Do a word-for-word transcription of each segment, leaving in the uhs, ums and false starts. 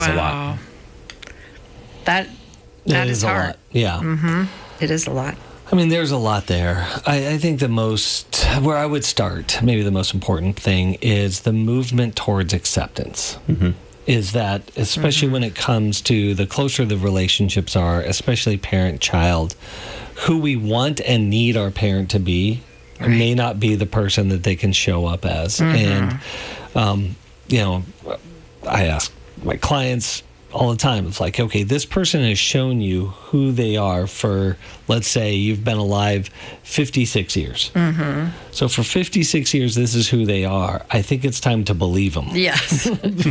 Wow. a lot. That, that It is, is a hard. lot. Yeah. Mm-hmm. It is a lot. I mean, there's a lot there. I, I think the most, where I would start, maybe the most important thing is the movement towards acceptance. Mm-hmm. Is that, especially mm-hmm. when it comes to the closer the relationships are, especially parent-child, who we want and need our parent to be right. may not be the person that they can show up as. Mm-hmm. And, um, you know, I ask my clients all the time, it's like, okay, this person has shown you who they are for, let's say you've been alive fifty-six years. Mm-hmm. So for fifty-six years, this is who they are. I think it's time to believe them. Yes.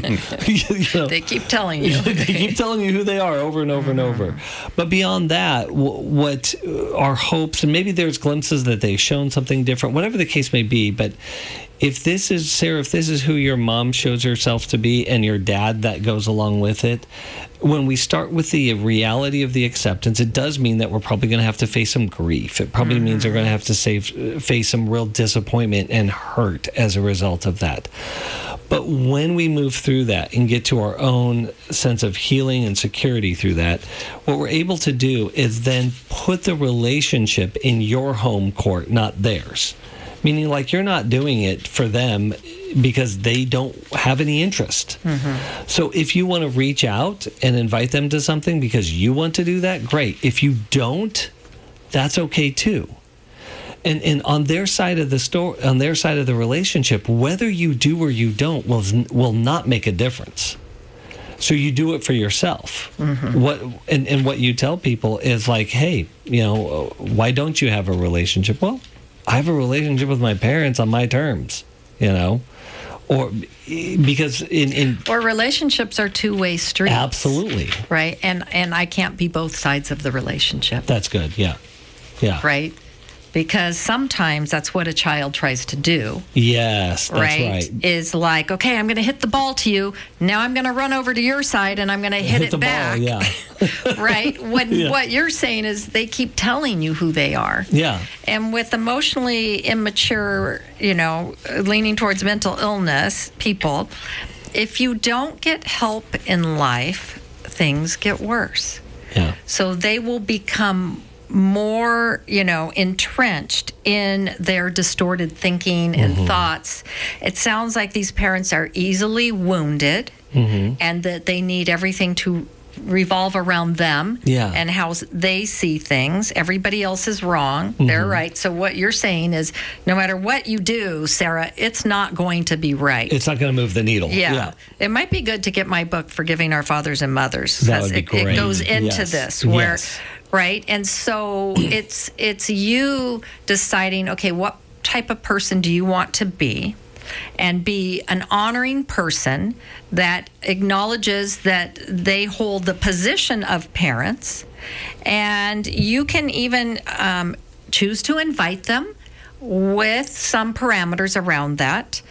you know, they keep telling you. They keep telling you who they are over and over mm-hmm. and over. But beyond that, w- what our hopes, and maybe there's glimpses that they've shown something different, whatever the case may be, but if this is, Sarah, if this is who your mom shows herself to be and your dad that goes along with it, when we start with the reality of the acceptance, it does mean that we're probably going to have to face some grief. It probably mm-hmm. means we're going to have to save, face some real disappointment and hurt as a result of that. But when we move through that and get to our own sense of healing and security through that, what we're able to do is then put the relationship in your home court, not theirs. Meaning, like, you're not doing it for them because they don't have any interest. Mm-hmm. So if you want to reach out and invite them to something because you want to do that, great. If you don't, that's okay too. And and on their side of the story, on their side of the relationship, whether you do or you don't will will not make a difference. So you do it for yourself. Mm-hmm. What and, and what you tell people is like, hey, you know, why don't you have a relationship? Well, I have a relationship with my parents on my terms, you know, or because in, in or relationships are two-way streets. Absolutely. Right. And, and I can't be both sides of the relationship. That's good. Yeah. Yeah. Right. Because sometimes that's what a child tries to do. Yes, that's right. right. Is like, okay, I'm going to hit the ball to you. Now I'm going to run over to your side and I'm going to hit, hit it the back. Ball, yeah. Right? When yeah. what you're saying is they keep telling you who they are. Yeah. And with emotionally immature, you know, leaning towards mental illness people, if you don't get help in life, things get worse. Yeah. So they will become more, you know, entrenched in their distorted thinking and mm-hmm. thoughts. It sounds like these parents are easily wounded mm-hmm. and that they need everything to revolve around them yeah. and how they see things. Everybody else is wrong. Mm-hmm. They're right. So what you're saying is no matter what you do, Sarah, it's not going to be right. It's not going to move the needle. Yeah. yeah. It might be good to get my book, Forgiving Our Fathers and Mothers. That would be it, great. it goes into yes. this where... Yes. Right? And so it's it's you deciding, okay, what type of person do you want to be? And be an honoring person that acknowledges that they hold the position of parents. And you can even um, choose to invite them with some parameters around that.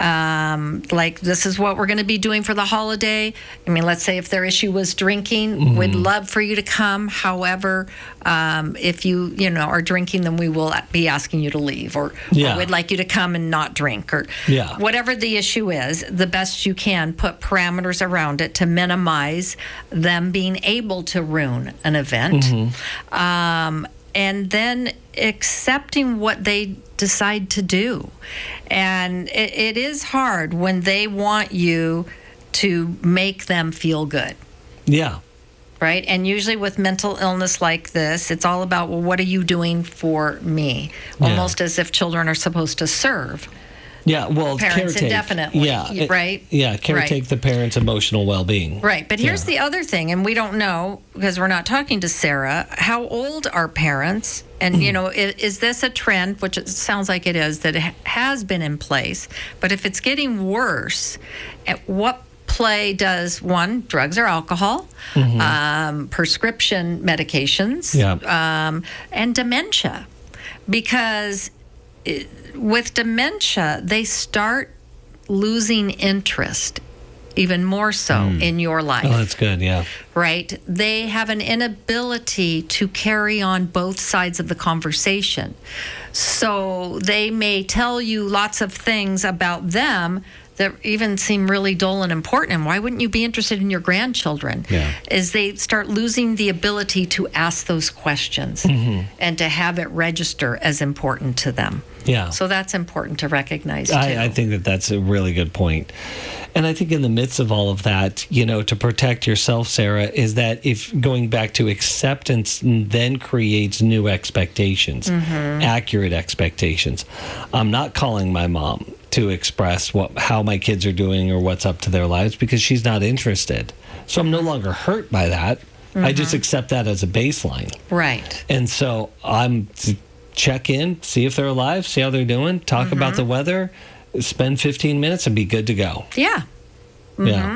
Um, like, this is what we're going to be doing for the holiday. I mean, let's say if their issue was drinking, mm-hmm. we'd love for you to come. However, um, if you, you know, are drinking, then we will be asking you to leave. Or, yeah. or we'd like you to come and not drink. Or yeah. whatever the issue is, the best you can put parameters around it to minimize them being able to ruin an event. Mm-hmm. Um, and then accepting what they decide to do. And it, it is hard when they want you to make them feel good. Yeah. Right? And usually with mental illness like this, it's all about, well, what are you doing for me? Almost yeah. as if children are supposed to serve. Yeah, well, parents caretake. indefinitely, yeah, right? Yeah, caretake right. the parents' emotional well-being. Right, but here's yeah. the other thing, and we don't know, because we're not talking to Sarah, how old are parents? And, you know, is, is this a trend, which it sounds like it is, that it has been in place? But if it's getting worse, at what play does, one, drugs or alcohol, mm-hmm. um, prescription medications, yeah. um, and dementia? Because... It, with dementia, they start losing interest even more so mm. in your life. Oh, that's good, yeah. Right? They have an inability to carry on both sides of the conversation. So they may tell you lots of things about them that even seem really dull and important, and why wouldn't you be interested in your grandchildren? Yeah. Is they start losing the ability to ask those questions Mm-hmm. and to have it register as important to them. Yeah. So that's important to recognize too. I, I think that that's a really good point. And I think in the midst of all of that, you know, to protect yourself, Sarah, is that if going back to acceptance then creates new expectations, Mm-hmm. accurate expectations. I'm not calling my mom to express what how my kids are doing or what's up to their lives because she's not interested. So I'm no longer hurt by that. Mm-hmm. I just accept that as a baseline. Right. And so I'm to check in, see if they're alive, see how they're doing, talk Mm-hmm. about the weather, spend fifteen minutes and be good to go. Yeah. Mm-hmm. Yeah.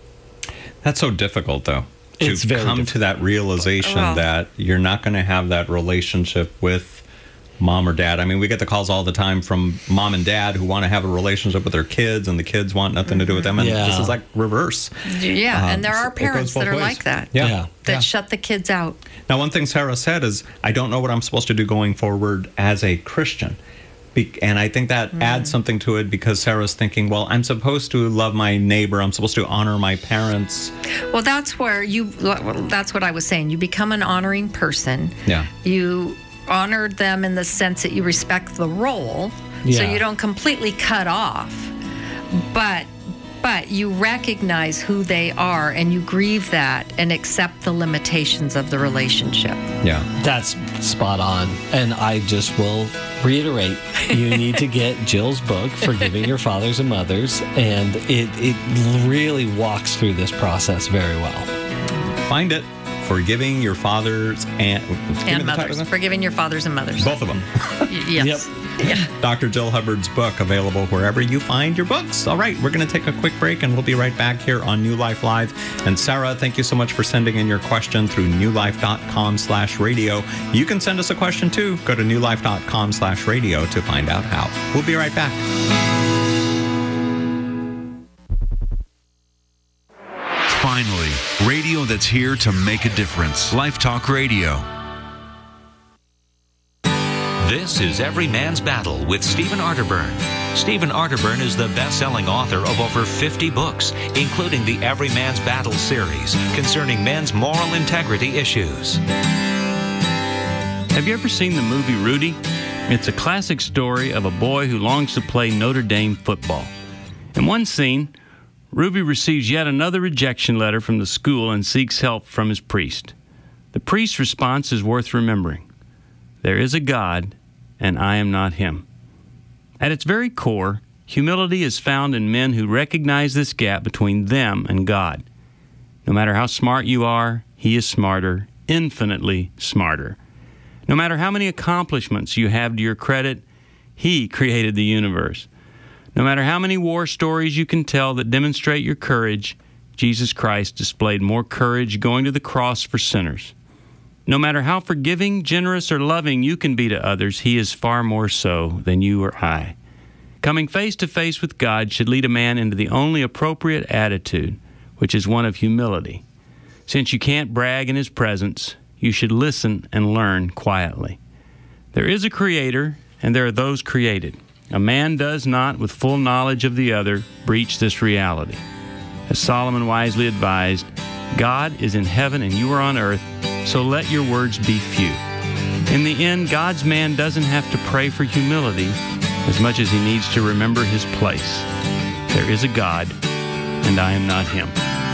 That's so difficult, though, to It's very come to difficult. that realization Well- that you're not going to have that relationship with mom or dad. I mean, we get the calls all the time from mom and dad who want to have a relationship with their kids, and the kids want nothing to do with them. And Yeah. this is like reverse. Yeah, Um, and there are it goes parents that both are ways. like that. Yeah. Yeah. That Yeah. shut the kids out. Now, one thing Sarah said is, I don't know what I'm supposed to do going forward as a Christian. Be- And I think that Mm. adds something to it because Sarah's thinking, well, I'm supposed to love my neighbor. I'm supposed to honor my parents. Well, that's where you, that's what I was saying. You become an honoring person. Yeah. You honor them in the sense that you respect the role. So Yeah. you don't completely cut off. But but you recognize who they are and you grieve that and accept the limitations of the relationship. Yeah. That's spot on. And I just will reiterate, you need to get Jill's book, Forgiving Your Fathers and Mothers, and it, it really walks through this process very well. Find it. Forgiving your fathers and, give me And the title mothers. again. Forgiving your fathers and mothers. Both of them. Y- yes. Yeah. Doctor Jill Hubbard's book available wherever you find your books. All right, we're going to take a quick break and we'll be right back here on New Life Live. And Sarah, thank you so much for sending in your question through newlife.com slash radio. You can send us a question too. Go to newlife.com slash radio to find out how. We'll be right back. Finally, radio that's here to make a difference. Life Talk Radio. This is Every Man's Battle with Stephen Arterburn. Stephen Arterburn is the best-selling author of over fifty books, including the Every Man's Battle series concerning men's moral integrity issues. Have you ever seen the movie Rudy? It's a classic story of a boy who longs to play Notre Dame football. In one scene, Ruby receives yet another rejection letter from the school and seeks help from his priest. The priest's response is worth remembering. There is a God, and I am not him. At its very core, humility is found in men who recognize this gap between them and God. No matter how smart you are, he is smarter, infinitely smarter. No matter how many accomplishments you have to your credit, he created the universe. No matter how many war stories you can tell that demonstrate your courage, Jesus Christ displayed more courage going to the cross for sinners. No matter how forgiving, generous, or loving you can be to others, he is far more so than you or I. Coming face to face with God should lead a man into the only appropriate attitude, which is one of humility. Since you can't brag in his presence, you should listen and learn quietly. There is a creator, and there are those created. A man does not, with full knowledge of the other, breach this reality. As Solomon wisely advised, God is in heaven and you are on earth, so let your words be few. In the end, God's man doesn't have to pray for humility as much as he needs to remember his place. There is a God, and I am not him.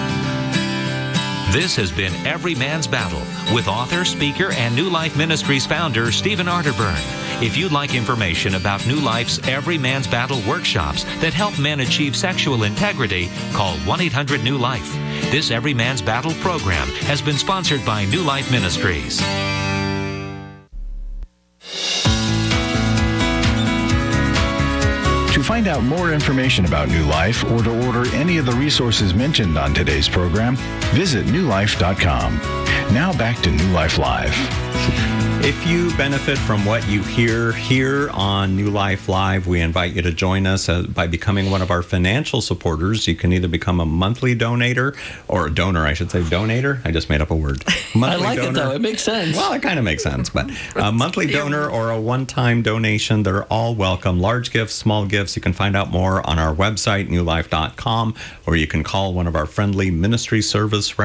This has been Every Man's Battle with author, speaker, and New Life Ministries founder Stephen Arterburn. If you'd like information about New Life's Every Man's Battle workshops that help men achieve sexual integrity, call one eight hundred new life. This Every Man's Battle program has been sponsored by New Life Ministries. To find out more information about New Life or to order any of the resources mentioned on today's program, visit new life dot com. Now back to New Life Live. If you benefit from what you hear here on New Life Live, we invite you to join us uh, by becoming one of our financial supporters. You can either become a monthly donator, or a donor, I should say, donator. I just made up a word. Monthly I like donor. it, though. It makes sense. Well, it kind of makes sense, but a monthly donor or a one-time donation, they're all welcome. Large gifts, small gifts. You can find out more on our website, new life dot com, or you can call one of our friendly ministry service